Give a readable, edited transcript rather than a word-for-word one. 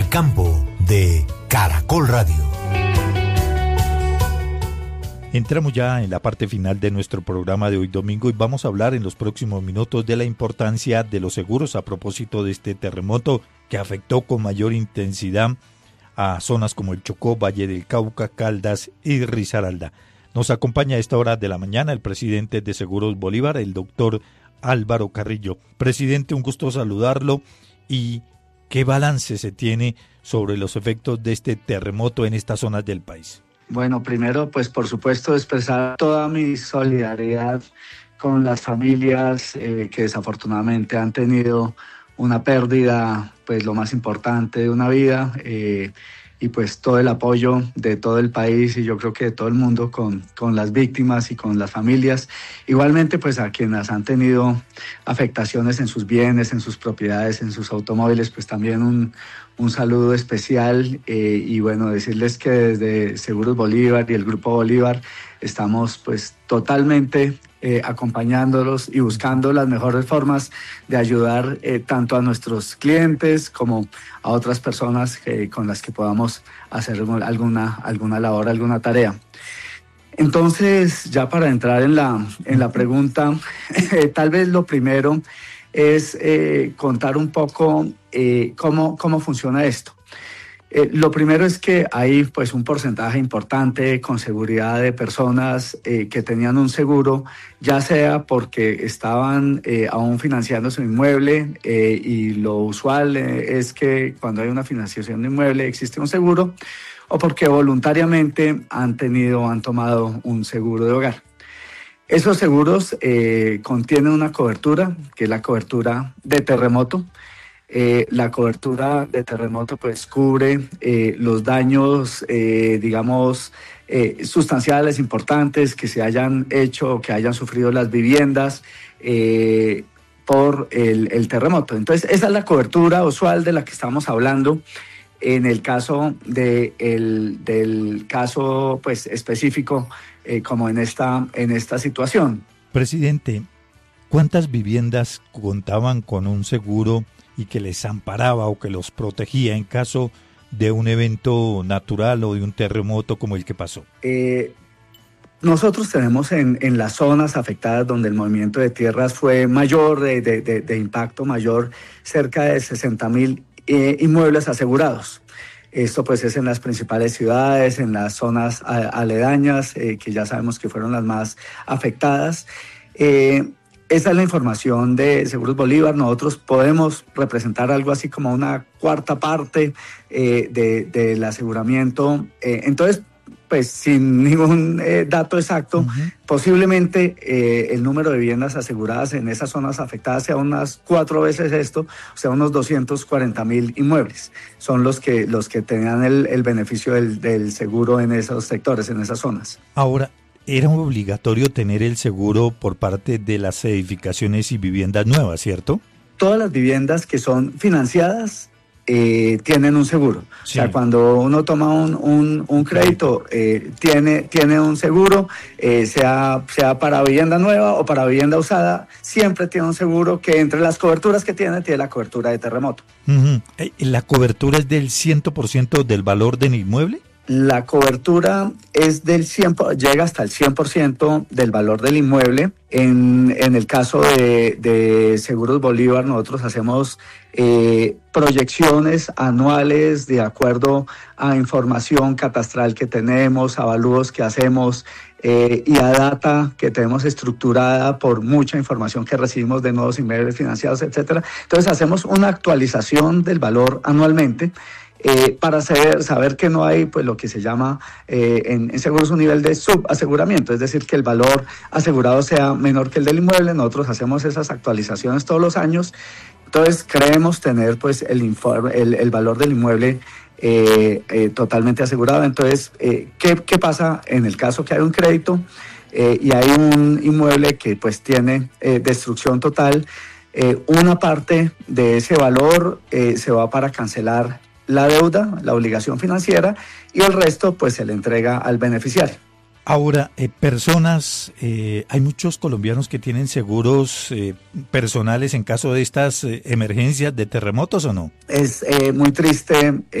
campo de Caracol Radio. Entramos ya en la parte final de nuestro programa de hoy domingo y vamos a hablar en los próximos minutos de la importancia de los seguros a propósito de este terremoto que afectó con mayor intensidad a zonas como el Chocó, Valle del Cauca, Caldas y Risaralda. Nos acompaña a esta hora de la mañana el presidente de Seguros Bolívar, el doctor Álvaro Carrillo. Presidente, un gusto saludarlo. ¿Y qué balance se tiene sobre los efectos de este terremoto en estas zonas del país? Bueno, primero, pues por supuesto expresar toda mi solidaridad con las familias que desafortunadamente han tenido una pérdida, pues lo más importante de una vida, y pues todo el apoyo de todo el país y yo creo que de todo el mundo con las víctimas y con las familias. Igualmente pues a quienes han tenido afectaciones en sus bienes, en sus propiedades, en sus automóviles, pues también un saludo especial y bueno, decirles que desde Seguros Bolívar y el Grupo Bolívar estamos pues totalmente acompañándolos y buscando las mejores formas de ayudar tanto a nuestros clientes como a otras personas con las que podamos hacer alguna labor, alguna tarea. Entonces, ya para entrar en la pregunta, tal vez lo primero es contar un poco cómo funciona esto. Lo primero es que hay pues un porcentaje importante con seguridad de personas que tenían un seguro, ya sea porque estaban aún financiando su inmueble y lo usual es que cuando hay una financiación de inmueble existe un seguro, o porque voluntariamente han tomado un seguro de hogar. Esos seguros contienen una cobertura, que es la cobertura de terremoto. La cobertura de terremoto pues cubre los daños, sustanciales importantes que se hayan hecho o que hayan sufrido las viviendas por el terremoto. Entonces, esa es la cobertura usual de la que estamos hablando en el caso del caso pues específico como en esta situación. Presidente, ¿cuántas viviendas contaban con un seguro y que les amparaba o que los protegía en caso de un evento natural o de un terremoto como el que pasó? Nosotros tenemos en las zonas afectadas donde el movimiento de tierras fue mayor, de impacto mayor, cerca de 60.000 inmuebles asegurados. Esto pues es en las principales ciudades, en las zonas aledañas, que ya sabemos que fueron las más afectadas. Esa es la información de Seguros Bolívar. Nosotros podemos representar algo así como una cuarta parte del aseguramiento. Entonces, pues sin ningún dato exacto, posiblemente el número de viviendas aseguradas en esas zonas afectadas sea unas 4 veces esto, o sea, unos 240.000 inmuebles. Son los que tenían el beneficio del seguro en esos sectores, en esas zonas. Ahora, ¿era obligatorio tener el seguro por parte de las edificaciones y viviendas nuevas, cierto? Todas las viviendas que son financiadas tienen un seguro. Sí. O sea, cuando uno toma un crédito, tiene un seguro, sea para vivienda nueva o para vivienda usada, siempre tiene un seguro que entre las coberturas que tiene la cobertura de terremoto. ¿La cobertura es del 100% del valor del inmueble? La cobertura es llega hasta el 100% del valor del inmueble. En el caso de Seguros Bolívar, nosotros hacemos proyecciones anuales de acuerdo a información catastral que tenemos, avalúos que hacemos y a data que tenemos estructurada por mucha información que recibimos de nuevos inmuebles financiados, etcétera. Entonces hacemos una actualización del valor anualmente. Para saber que no hay pues lo que se llama en seguros un nivel de subaseguramiento, es decir, que el valor asegurado sea menor que el del inmueble. Nosotros hacemos esas actualizaciones todos los años, entonces creemos tener pues el valor del inmueble totalmente asegurado. Entonces, ¿qué pasa en el caso que hay un crédito y hay un inmueble que pues tiene destrucción total? Una parte de ese valor se va para cancelar la deuda, la obligación financiera, y el resto pues se le entrega al beneficiario. Ahora, personas, hay muchos colombianos que tienen seguros personales en caso de estas emergencias de terremotos, ¿o no? Es muy triste